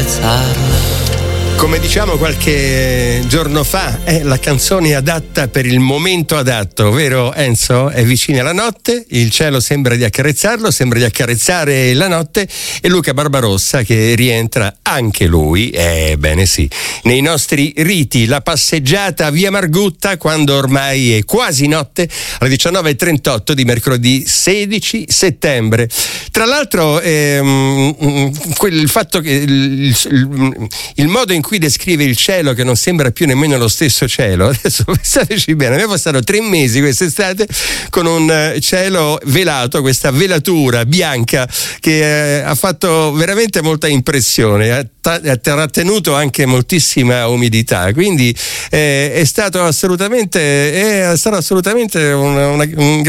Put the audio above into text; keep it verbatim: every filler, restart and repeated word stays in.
accarezzarla. Come diciamo qualche giorno fa, è la canzone adatta per il momento adatto, vero Enzo? È vicina la notte, il cielo sembra di accarezzarlo, sembra di accarezzare la notte, e Luca Barbarossa che rientra anche lui, ebbene sì, nei nostri riti, la passeggiata a Via Margutta quando ormai è quasi notte, alle diciannove e trentotto di mercoledì sedici settembre. Tra l'altro ehm, quel, il fatto che il, il, il modo in cui descrive il cielo, che non sembra più nemmeno lo stesso cielo, adesso pensateci bene, abbiamo passato tre mesi quest'estate con un cielo velato, questa velatura bianca che eh, ha fatto veramente molta impressione, ha, ta- ha trattenuto anche moltissima umidità, quindi eh, è stato assolutamente è stato assolutamente una, una, un